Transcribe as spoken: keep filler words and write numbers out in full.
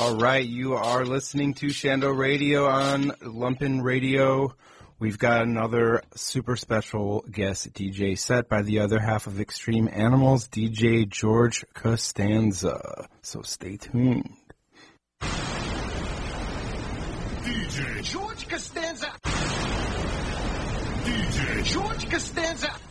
All right, you are listening to Shando Radio on Lumpen Radio. We've got another super special guest D J set by the other half of Extreme Animals, D J George Costanza. So stay tuned. D J George Costanza. D J George Costanza.